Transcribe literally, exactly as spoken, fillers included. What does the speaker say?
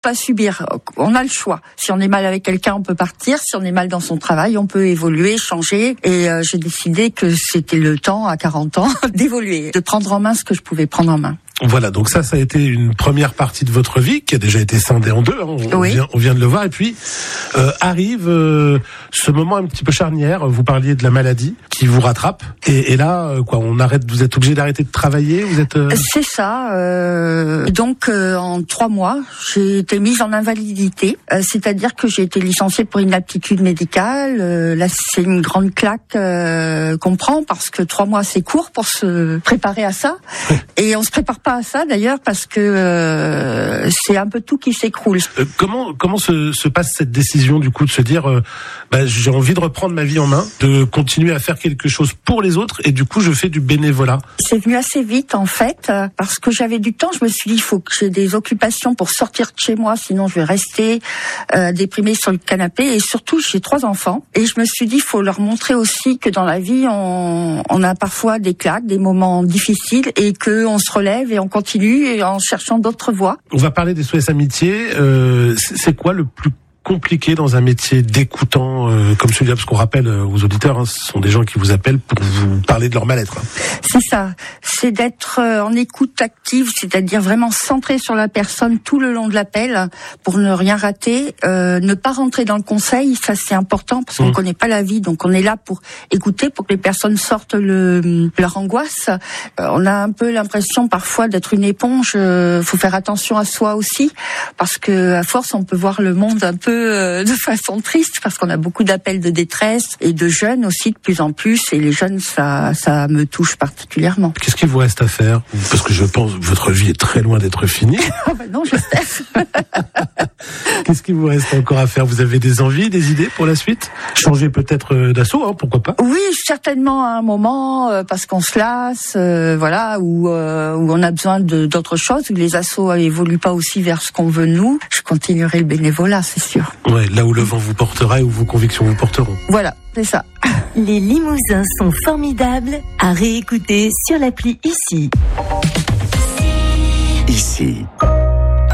Pas subir, on a le choix. Si on est mal avec quelqu'un, on peut partir. Si on est mal dans son travail, on peut évoluer, changer. Et euh, j'ai décidé que c'était le temps, à quarante ans, d'évoluer, de prendre en main ce que je pouvais prendre en main. Voilà, donc ça, ça a été une première partie de votre vie qui a déjà été scindée en deux. Hein, on, oui. vient, on vient de le voir. Et puis euh, arrive euh, ce moment un petit peu charnière. Vous parliez de la maladie qui vous rattrape. Et, et là, euh, quoi, on arrête. Vous êtes obligé d'arrêter de travailler. Vous êtes. Euh... C'est ça. Euh, donc euh, en trois mois, j'ai été mise en invalidité. Euh, c'est-à-dire que j'ai été licenciée pour inaptitude médicale. Euh, là, c'est une grande claque euh, qu'on prend parce que trois mois c'est court pour se préparer à ça. Oui. Et on se prépare pas à ça d'ailleurs parce que euh, c'est un peu tout qui s'écroule. Euh, comment comment se, se passe cette décision du coup de se dire euh, bah, j'ai envie de reprendre ma vie en main, de continuer à faire quelque chose pour les autres et du coup je fais du bénévolat. C'est venu assez vite en fait parce que j'avais du temps. Je me suis dit il faut que j'ai des occupations pour sortir de chez moi, sinon je vais rester euh, déprimée sur le canapé. Et surtout j'ai trois enfants et je me suis dit il faut leur montrer aussi que dans la vie on, on a parfois des claques, des moments difficiles et que on se relève et on continue en cherchant d'autres voies. On va parler des S O S Amitié. Euh, c'est quoi le plus compliqué dans un métier d'écoutant euh, comme celui-là, parce qu'on rappelle euh, aux auditeurs, hein, ce sont des gens qui vous appellent pour vous parler de leur mal-être. Hein. C'est ça, c'est d'être euh, en écoute active, c'est-à-dire vraiment centré sur la personne tout le long de l'appel pour ne rien rater, euh, ne pas rentrer dans le conseil, ça c'est important parce qu'on mmh. connaît pas la vie, donc on est là pour écouter, pour que les personnes sortent le, leur angoisse. Euh, on a un peu l'impression parfois d'être une éponge, euh, faut faire attention à soi aussi, parce que à force on peut voir le monde un peu de façon triste parce qu'on a beaucoup d'appels de détresse et de jeunes aussi de plus en plus et les jeunes ça ça me touche particulièrement. Qu'est-ce qu'il vous reste à faire? Parce que je pense que votre vie est très loin d'être finie. Oh ben non, j'espère. Qu'est-ce qu'il vous reste encore à faire? Vous avez des envies, des idées pour la suite? Changer peut-être d'assaut, hein, pourquoi pas? Oui, certainement à un moment euh, parce qu'on se lasse, euh, voilà, où euh, où on a besoin de d'autres choses, où les assos évoluent pas aussi vers ce qu'on veut nous. Je continuerai le bénévolat, c'est sûr. Ouais, là où le vent vous portera et où vos convictions vous porteront. Voilà, c'est ça. Les Limousins sont formidables à réécouter sur l'appli Ici. Ici.